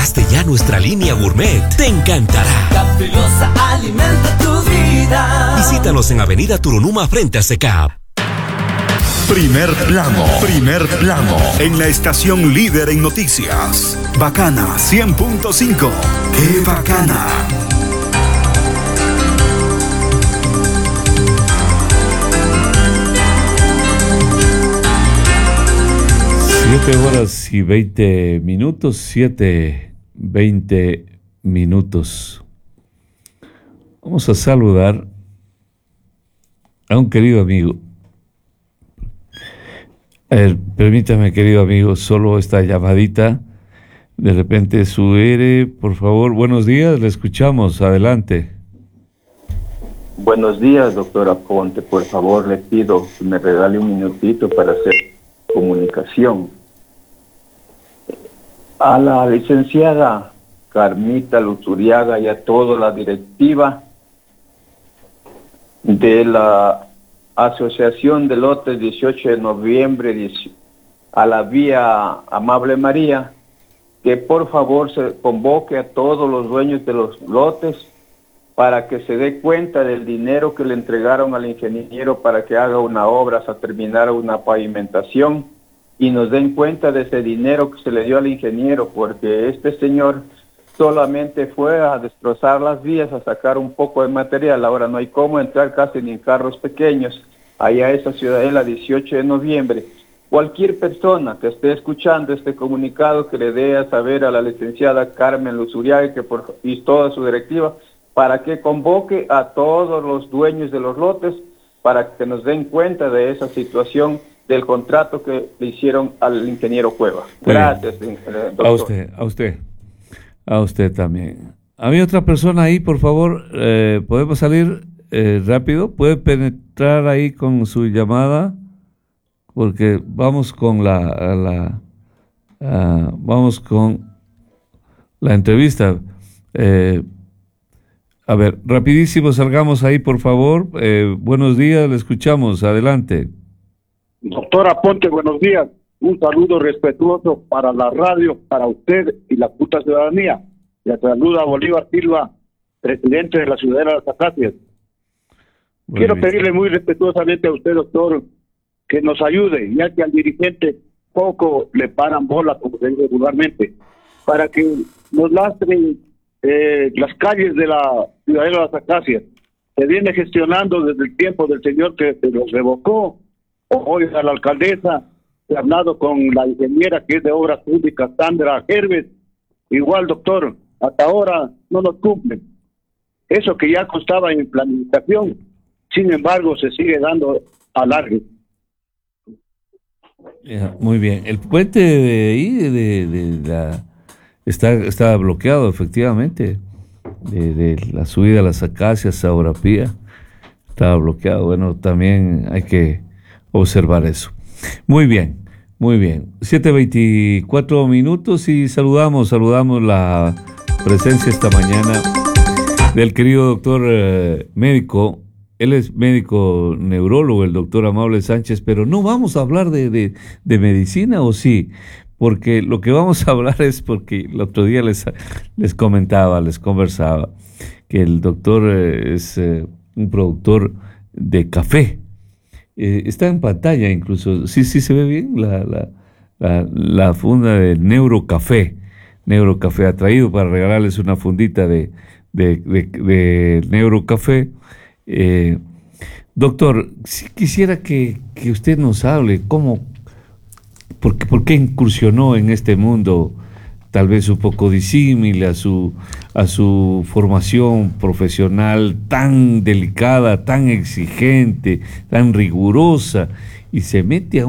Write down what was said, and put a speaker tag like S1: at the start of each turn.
S1: probaste ya nuestra línea gourmet, te encantará.
S2: Caprilosa alimenta tu vida.
S1: Visítanos en Avenida Turunuma frente a SECAP.
S3: Primer plano, en la estación líder en noticias. Bacana 100.5. ¡Qué bacana!
S4: 7:20, 7:20. Vamos a saludar a un querido amigo. Permítame, querido amigo, solo esta llamadita. De repente subiré, por favor. Buenos días, le escuchamos. Adelante.
S5: Buenos días, doctora Ponte. Por favor, le pido que me regale un minutito para hacer comunicación. A la licenciada Carmita Luzuriaga y a toda la directiva de la Asociación de Lotes 18 de noviembre a la Vía Amable María, que por favor se convoque a todos los dueños de los lotes para que se dé cuenta del dinero que le entregaron al ingeniero para que haga una obra hasta terminar una pavimentación, y nos den cuenta de ese dinero que se le dio al ingeniero, porque este señor solamente fue a destrozar las vías, a sacar un poco de material. Ahora no hay cómo entrar casi ni en carros pequeños allá a esa ciudadela 18 de noviembre. Cualquier persona que esté escuchando este comunicado, que le dé a saber a la licenciada Carmen Luzuriaga y toda su directiva, para que convoque a todos los dueños de los lotes para que nos den cuenta de esa situación del contrato que le hicieron al ingeniero Cueva. Gracias, doctor.
S4: A usted también. ¿Había otra persona ahí, por favor? ¿Podemos salir rápido? ¿Puede penetrar ahí con su llamada? Porque vamos con vamos con la entrevista. A ver, rapidísimo, salgamos ahí, por favor. Buenos días, le escuchamos. Adelante.
S6: Doctora Ponte, buenos días. Un saludo respetuoso para la radio, para usted y la puta ciudadanía. Le saluda Bolívar Silva, presidente de la Ciudadela de las Acacias. Quiero pedirle muy respetuosamente a usted, doctor, que nos ayude, ya que al dirigente poco le paran bola, como se dice vulgarmente, para que nos lastren las calles de la Ciudadela de las Acacias. Se viene gestionando desde el tiempo del señor que se los revocó. Hoy a la alcaldesa, he hablado con la ingeniera que es de Obras Públicas, Sandra Herbes. Igual, doctor, hasta ahora no nos cumplen. Eso que ya constaba en planificación, sin embargo, se sigue dando alargue.
S4: Muy bien. El puente de ahí está bloqueado, efectivamente. De la subida a las Acacias a Orapía estaba bloqueado. Bueno, también hay que observar eso. Muy bien. 7:24 y saludamos la presencia esta mañana del querido doctor médico. Él es médico neurólogo, el doctor Amable Sánchez, pero no vamos a hablar de medicina, ¿o sí? Porque lo que vamos a hablar es porque el otro día les conversaba, que el doctor es un productor de café. Está en pantalla incluso, sí se ve bien la funda de Neurocafé. Neurocafé ha traído para regalarles una fundita de Neurocafé. Doctor, si quisiera que usted nos hable por qué incursionó en este mundo, tal vez un poco disímil a su formación profesional tan delicada, tan exigente, tan rigurosa, y se mete a